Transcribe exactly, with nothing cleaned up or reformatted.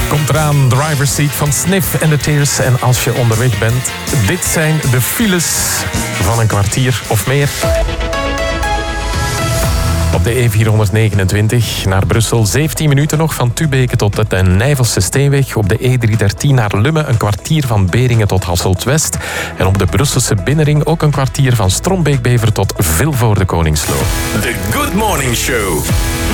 Komt eraan, driver's seat van Sniff and the Tears. En als je onderweg bent, dit zijn de files van een kwartier of meer. Op de E vierhonderdnegenentwintig naar Brussel, zeventien minuten nog van Tubeke tot de Nijvelse Steenweg. Op de E driehonderddertien naar Lummen, een kwartier van Beringen tot Hasselt-West. En op de Brusselse binnenring ook een kwartier van Strombeek-Bever tot Vilvoorde Koningsloo. The Good Morning Show.